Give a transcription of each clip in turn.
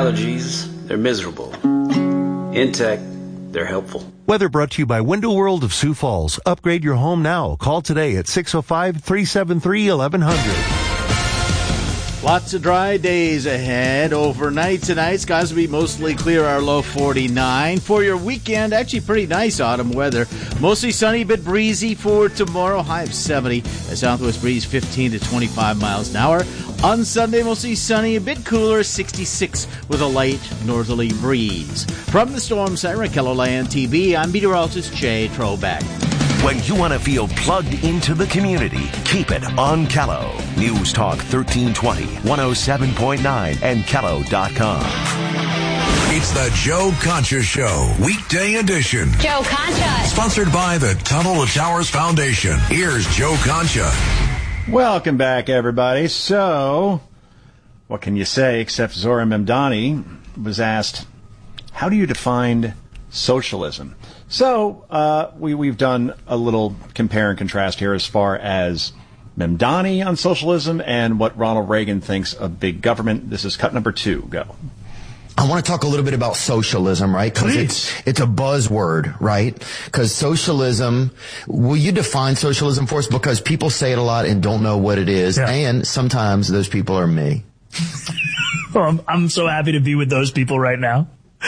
allergies, they're miserable. In tech, they're helpful. Weather brought to you by Window World of Sioux Falls. Upgrade your home now. Call today at 605-373-1100. Lots of dry days ahead. Overnight tonight, skies will be mostly clear, our low 49. For your weekend, actually pretty nice autumn weather. Mostly sunny, but breezy for tomorrow. High of 70. A southwest breeze 15 to 25 miles an hour. On Sunday, mostly sunny, a bit cooler, 66 with a light northerly breeze. From the Storm Center at KELOLAND TV, I'm meteorologist Jay Troback. When you want to feel plugged into the community, keep it on Kello. News Talk 1320, 107.9, and Kello.com. It's the Joe Concha Show, weekday edition. Joe Concha. Sponsored by the Tunnel to Towers Foundation. Here's Joe Concha. Welcome back, everybody. So, what can you say except Zohran Mamdani was asked, how do you define socialism? So, we've done a little compare and contrast here as far as Mamdani on socialism and what Ronald Reagan thinks of big government. This is cut number 2. Go. I want to talk a little bit about socialism, right? Because it's a buzzword, right? Because socialism, will you define socialism for us? Because people say it a lot and don't know what it is. Yeah. And sometimes those people are me. Well, I'm so happy to be with those people right now.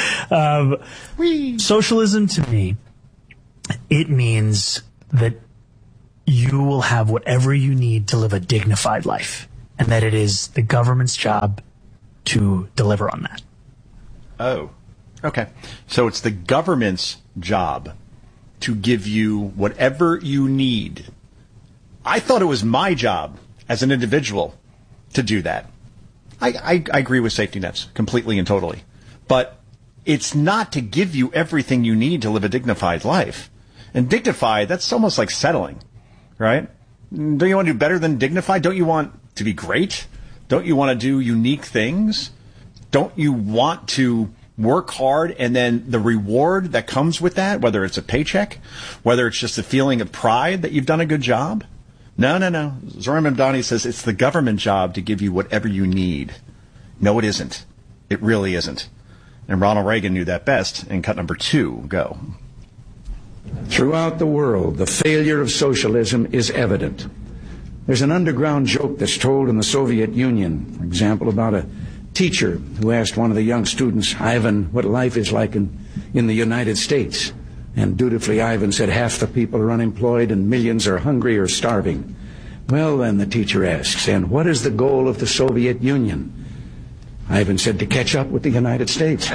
Socialism to me, it means that you will have whatever you need to live a dignified life, and that it is the government's job to deliver on that. Oh, okay. So it's the government's job to give you whatever you need. I thought it was my job as an individual to do that. I agree with safety nets completely and totally. But it's not to give you everything you need to live a dignified life. And dignified, that's almost like settling, right? Don't you want to do better than dignified? Don't you want to be great? Don't you want to do unique things? Don't you want to work hard and then the reward that comes with that, whether it's a paycheck, whether it's just a feeling of pride that you've done a good job? No. Zohran Mamdani says it's the government job to give you whatever you need. No, it isn't. It really isn't. And Ronald Reagan knew that best. In cut number 2, go. Throughout the world, the failure of socialism is evident. There's an underground joke that's told in the Soviet Union, for example, about a teacher who asked one of the young students, Ivan, what life is like in the United States. And dutifully, Ivan said half the people are unemployed and millions are hungry or starving. Well, then the teacher asks, and what is the goal of the Soviet Union? Ivan said, to catch up with the United States.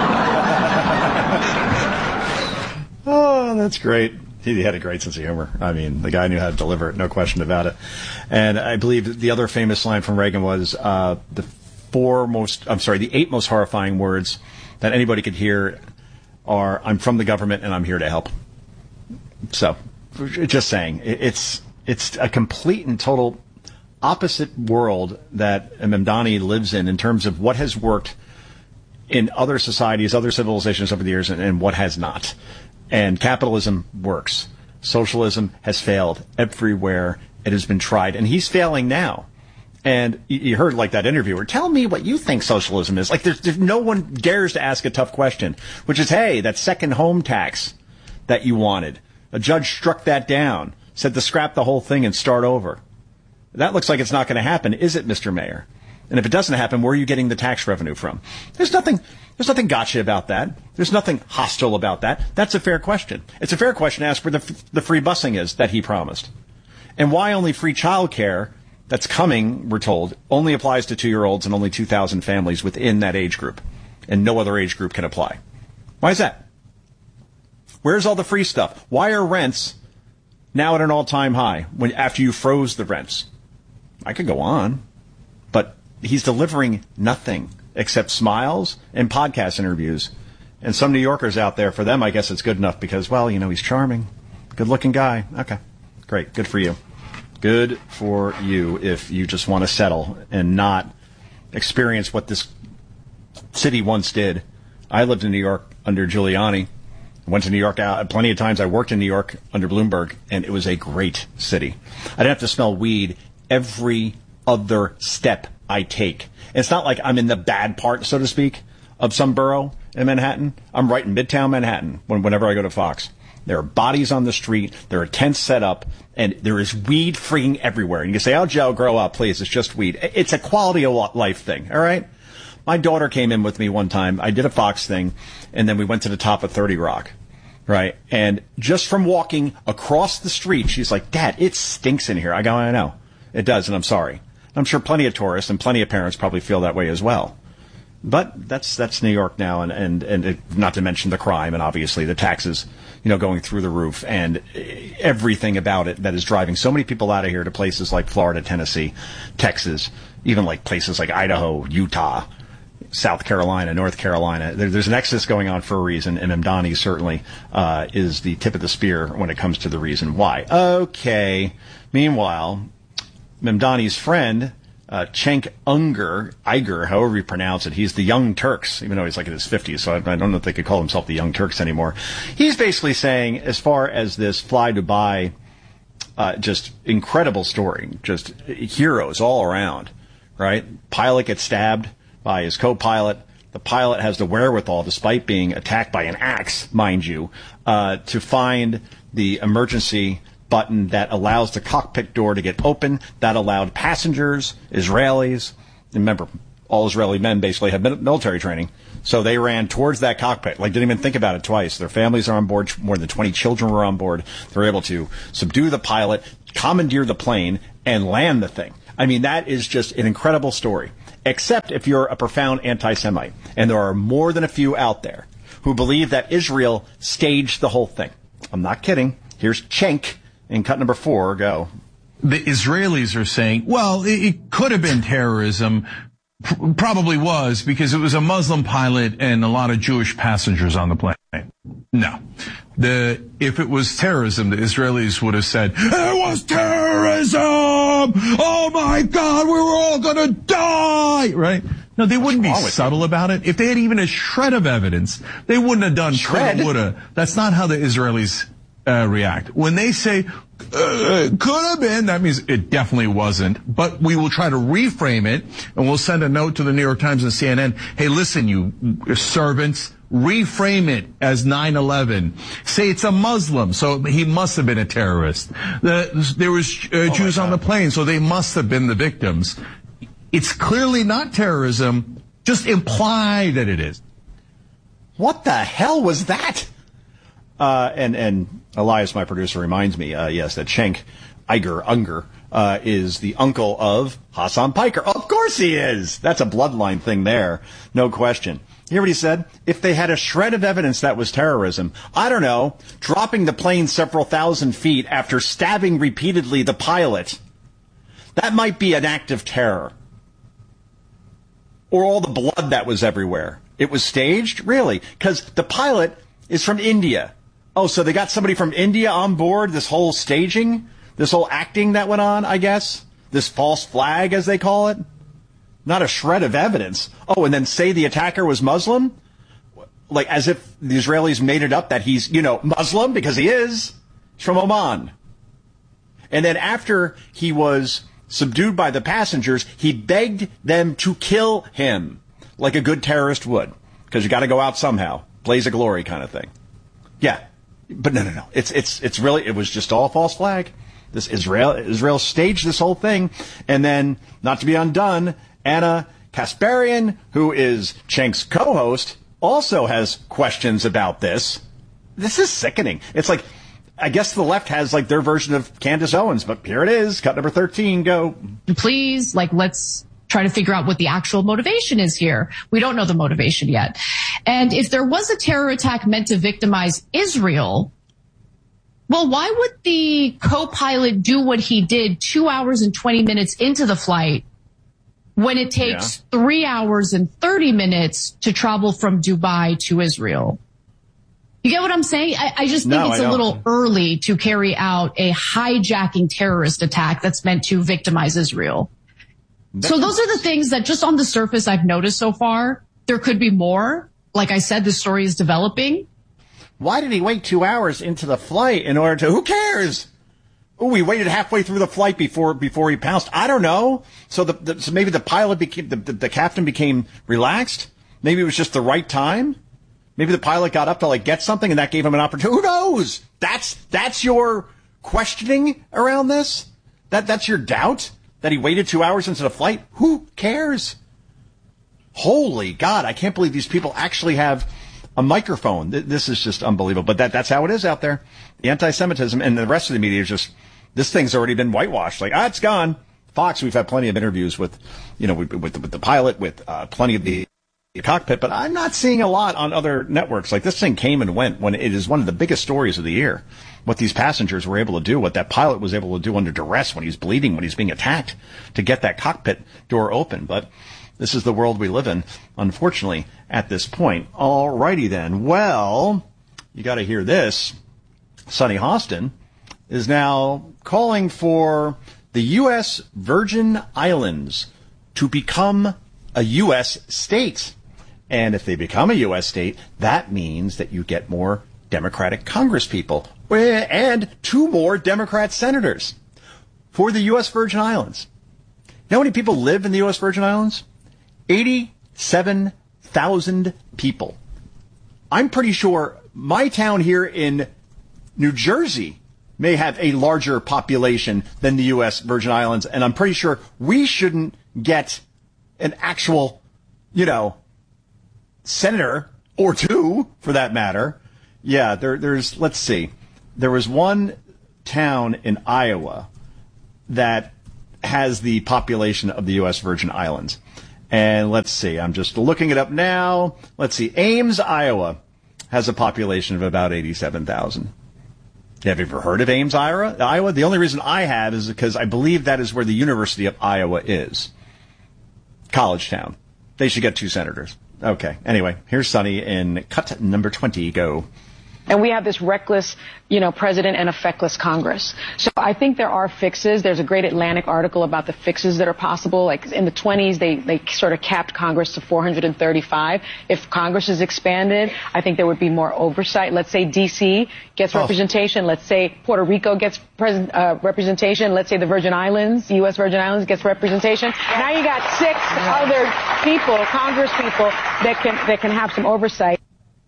Oh, that's great. He had a great sense of humor. I mean, the guy knew how to deliver it, no question about it. And I believe the other famous line from Reagan was the 8 most horrifying words that anybody could hear are, I'm from the government and I'm here to help. So, just saying, it's a complete and total opposite world that Mamdani lives in terms of what has worked in other societies, other civilizations over the years, and what has not. And capitalism works. Socialism has failed everywhere it has been tried, and he's failing now. And you heard like that interviewer, tell me what you think socialism is. Like there's no one dares to ask a tough question, which is, hey, that second home tax that you wanted, a judge struck that down, said to scrap the whole thing and start over. That looks like it's not going to happen, is it, Mr. Mayor? And if it doesn't happen, where are you getting the tax revenue from? There's nothing gotcha about that. There's nothing hostile about that. That's a fair question. It's a fair question to ask where the free busing is that he promised. And why only free child care that's coming, we're told, only applies to 2-year-olds and only 2,000 families within that age group. And no other age group can apply. Why is that? Where's all the free stuff? Why are rents now at an all-time high after you froze the rents? I could go on, but he's delivering nothing except smiles and podcast interviews. And some New Yorkers out there, for them, I guess it's good enough because, well, he's charming, good-looking guy. Okay, great, good for you. Good for you if you just want to settle and not experience what this city once did. I lived in New York under Giuliani. I went to New York plenty of times. I worked in New York under Bloomberg, and it was a great city. I didn't have to smell weed every other step I take. It's not like I'm in the bad part, so to speak, of some borough in Manhattan. I'm right in Midtown Manhattan whenever I go to Fox. There are bodies on the street. There are tents set up. And there is weed freaking everywhere. And you can say, oh, Joe, grow up, please. It's just weed. It's a quality of life thing, all right? My daughter came in with me one time. I did a Fox thing, and then we went to the top of 30 Rock, right? And just from walking across the street, she's like, Dad, it stinks in here. I go, I know. It does, and I'm sorry. I'm sure plenty of tourists and plenty of parents probably feel that way as well. But that's New York now, and it, not to mention the crime and obviously the taxes, going through the roof and everything about it that is driving so many people out of here to places like Florida, Tennessee, Texas, even like places like Idaho, Utah, South Carolina, North Carolina. There's an exodus going on for a reason, and Mamdani certainly is the tip of the spear when it comes to the reason why. Okay. Meanwhile, Mamdani's friend, Cenk Uygur, however you pronounce it, he's the Young Turks, even though he's like in his 50s, so I don't know if they could call himself the Young Turks anymore. He's basically saying, as far as this Fly Dubai, just incredible story, just heroes all around, right? Pilot gets stabbed by his co-pilot. The pilot has the wherewithal, despite being attacked by an axe, mind you, to find the emergency button that allows the cockpit door to get open. That allowed passengers, Israelis, remember, all Israeli men basically have military training, so they ran towards that cockpit, didn't even think about it twice. Their families are on board, more than 20 children were on board. They were able to subdue the pilot, commandeer the plane, and land the thing. I mean, that is just an incredible story, except if you're a profound anti-Semite, and there are more than a few out there who believe that Israel staged the whole thing. I'm not kidding. Here's Cenk. In cut number 4, go. The Israelis are saying, well, it could have been terrorism. Probably was, because it was a Muslim pilot and a lot of Jewish passengers on the plane. No. If it was terrorism, the Israelis would have said, it was terrorism! Oh my God, we were all gonna die! Right? No, they wouldn't be subtle about it. If they had even a shred of evidence, they wouldn't have done coulda, woulda. That's not how the Israelis react. When they say, could have been, that means it definitely wasn't, but we will try to reframe it, and we'll send a note to the New York Times and CNN, hey, listen, you servants, reframe it as 9/11. Say it's a Muslim, so he must have been a terrorist. There was Jews on the plane, so they must have been the victims. It's clearly not terrorism, just imply that it is. What the hell was that? And Elias, my producer, reminds me, yes, that Cenk Uygur is the uncle of Hassan Piker. Of course he is. That's a bloodline thing there. No question. You hear what he said? If they had a shred of evidence that was terrorism, I don't know, dropping the plane several thousand feet after stabbing repeatedly the pilot, that might be an act of terror. Or all the blood that was everywhere. It was staged? Really? Because the pilot is from India. Oh, so they got somebody from India on board, this whole staging, this whole acting that went on, I guess? This false flag, as they call it? Not a shred of evidence. Oh, and then say the attacker was Muslim? As if the Israelis made it up that he's, Muslim, because he is. He's from Oman. And then after he was subdued by the passengers, he begged them to kill him, like a good terrorist would. Because you got to go out somehow. Blaze of glory kind of thing. Yeah. But no. It's really, it was just all false flag. This Israel staged this whole thing. And then, not to be undone, Anna Kasparian, who is Cenk's co-host, also has questions about this. This is sickening. It's like, I guess the left has their version of Candace Owens, but here it is. Cut number 13, go. Please, let's try to figure out what the actual motivation is here. We don't know the motivation yet. And if there was a terror attack meant to victimize Israel, well, why would the co-pilot do what he did 2 hours and 20 minutes into the flight when it takes 3 hours and 30 minutes to travel from Dubai to Israel? You get what I'm saying? I just think it's a little early to carry out a hijacking terrorist attack that's meant to victimize Israel. So those are the things that just on the surface I've noticed so far. There could be more. Like I said, the story is developing. Why did he wait 2 hours into the flight in order to, who cares? Oh, he waited halfway through the flight before he pounced. I don't know. So so maybe the pilot became, the captain became relaxed. Maybe it was just the right time. Maybe the pilot got up to like get something and that gave him an opportunity. Who knows? That's your questioning around this? That's your doubt? That he waited 2 hours into the flight? Who cares? Holy God, I can't believe these people actually have a microphone. This is just unbelievable. But that's how it is out there. The anti-Semitism and the rest of the media is just, this thing's already been whitewashed. Like, it's gone. Fox, we've had plenty of interviews with the pilot, with plenty of the cockpit, but I'm not seeing a lot on other networks. Like, this thing came and went when it is one of the biggest stories of the year. What these passengers were able to do, what that pilot was able to do under duress when he's bleeding, when he's being attacked, to get that cockpit door open. But this is the world we live in, unfortunately, at this point. Alrighty then. Well, you got to hear this. Sonny Hostin is now calling for the U.S. Virgin Islands to become a U.S. state. And if they become a U.S. state, that means that you get more Democratic congresspeople and 2 more Democrat senators for the U.S. Virgin Islands. You know how many people live in the U.S. Virgin Islands? 87,000 people. I'm pretty sure my town here in New Jersey may have a larger population than the U.S. Virgin Islands, and I'm pretty sure we shouldn't get an actual, senator or 2, for that matter. Yeah, there's, let's see. There was one town in Iowa that has the population of the U.S. Virgin Islands. And let's see, I'm just looking it up now. Let's see, Ames, Iowa has a population of about 87,000. Have you ever heard of Ames, Iowa? The only reason I have is because I believe that is where the University of Iowa is. College town. They should get 2 senators. Okay. Anyway, here's Sonny in cut number 20. Go. And we have this reckless, president and a feckless Congress. So I think there are fixes. There's a great Atlantic article about the fixes that are possible. Like in the 20s, they sort of capped Congress to 435. If Congress is expanded, I think there would be more oversight. Let's say D.C. gets representation. Let's say Puerto Rico gets representation. Let's say the Virgin Islands, U.S. Virgin Islands gets representation. Now you got 6 other people, Congress people, that can have some oversight.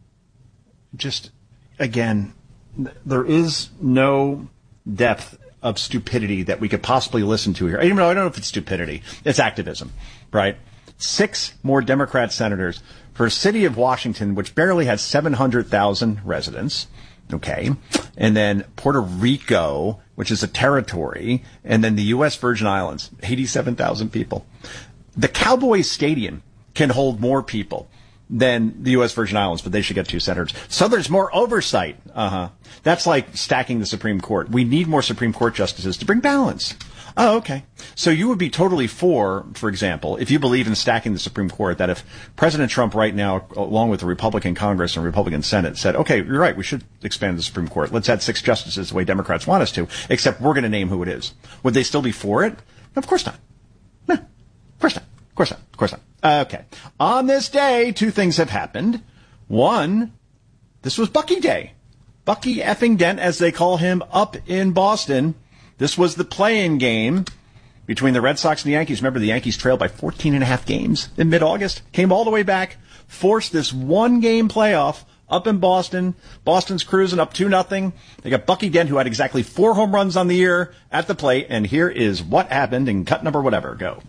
Just... Again, there is no depth of stupidity that we could possibly listen to here. I don't know if it's stupidity. It's activism, right? 6 more Democrat senators for a city of Washington, which barely has 700,000 residents. Okay. And then Puerto Rico, which is a territory. And then the U.S. Virgin Islands, 87,000 people. The Cowboys Stadium can hold more people than the U.S. Virgin Islands, but they should get 2 senators. So there's more oversight. That's like stacking the Supreme Court. We need more Supreme Court justices to bring balance. Oh, okay. So you would be totally for example, if you believe in stacking the Supreme Court, that if President Trump right now, along with the Republican Congress and Republican Senate, said, okay, you're right, we should expand the Supreme Court. Let's add 6 justices the way Democrats want us to, except we're going to name who it is. Would they still be for it? Of course not. No, of course not. Of course not. Of course not. Okay. On this day, 2 things have happened. One, this was Bucky Day. Bucky effing Dent, as they call him, up in Boston. This was the play-in game between the Red Sox and the Yankees. Remember, the Yankees trailed by 14.5 games in mid-August. Came all the way back, forced this 1-game playoff up in Boston. Boston's cruising up 2-0. They got Bucky Dent, who had exactly 4 home runs on the year at the plate. And here is what happened in cut number whatever. Go.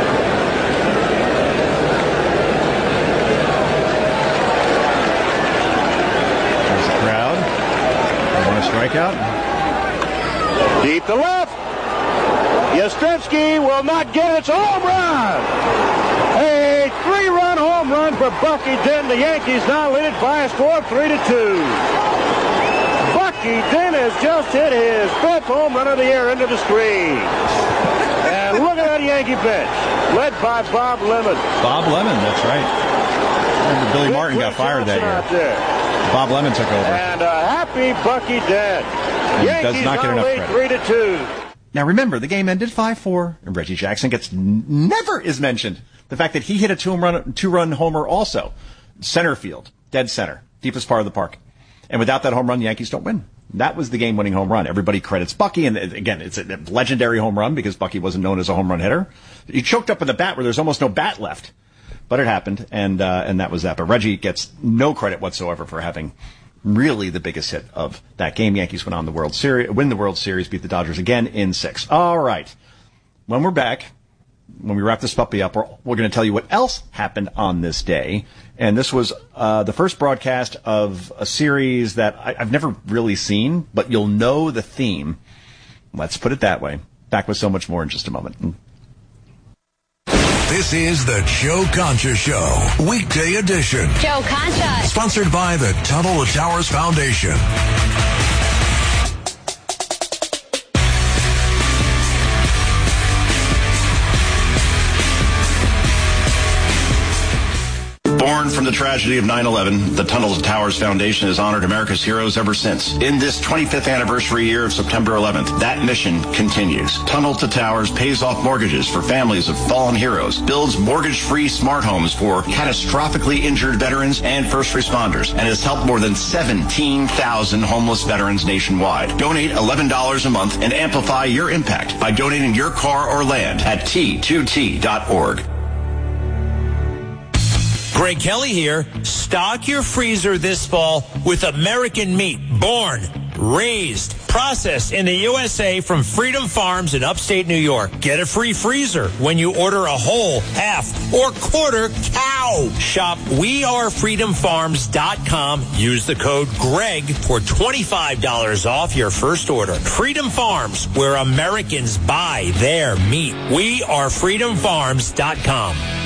Strikeout. Deep to left. Yastrzemski will not get it. It's a home run. A 3-run home run for Bucky Dent. The Yankees now lead it by a score of 3-2. Bucky Dent has just hit his 5th home run of the year into the screen. And look at that Yankee bench, led by Bob Lemon. Bob Lemon, that's right. Remember Billy Martin got fired that year. Bob Lemon took over. And a happy Bucky Dent. Yankees does not get enough credit. 3-2. Now remember, the game ended 5-4, and Reggie Jackson never is mentioned. The fact that he hit a 2-run homer also. Center field, dead center, deepest part of the park. And without that home run, the Yankees don't win. That was the game-winning home run. Everybody credits Bucky, and again, it's a legendary home run because Bucky wasn't known as a home run hitter. He choked up with a bat where there's almost no bat left. But it happened, and that was that. But Reggie gets no credit whatsoever for having really the biggest hit of that game. Yankees win the World Series, beat the Dodgers again in 6. All right. When we're back, when we wrap this puppy up, we're going to tell you what else happened on this day. And this was the first broadcast of a series that I've never really seen, but you'll know the theme. Let's put it that way. Back with so much more in just a moment. This is the Joe Concha Show, weekday edition. Joe Concha. Sponsored by the Tunnel to Towers Foundation. Born from the tragedy of 9/11, the Tunnel to Towers Foundation has honored America's heroes ever since. In this 25th anniversary year of September 11th, that mission continues. Tunnel to Towers pays off mortgages for families of fallen heroes, builds mortgage-free smart homes for catastrophically injured veterans and first responders, and has helped more than 17,000 homeless veterans nationwide. Donate $11 a month and amplify your impact by donating your car or land at T2T.org. Greg Kelly here. Stock your freezer this fall with American meat, born, raised, processed in the USA from Freedom Farms in upstate New York. Get a free freezer when you order a whole, half, or quarter cow. Shop wearefreedomfarms.com. Use the code GREG for $25 off your first order. Freedom Farms, where Americans buy their meat. Wearefreedomfarms.com.